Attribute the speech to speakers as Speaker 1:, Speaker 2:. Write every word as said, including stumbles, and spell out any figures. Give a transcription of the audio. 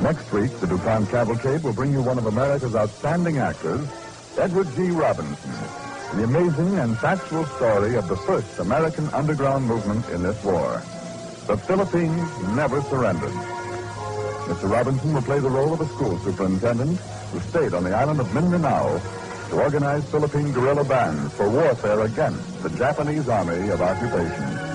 Speaker 1: Next week, the DuPont Cavalcade will bring you one of America's outstanding actors, Edward G. Robinson, the amazing and factual story of the first American underground movement in this war. The Philippines never surrendered. Mister Robinson will play the role of a school superintendent who stayed on the island of Mindanao to organize Philippine guerrilla bands for warfare against the Japanese army of occupation.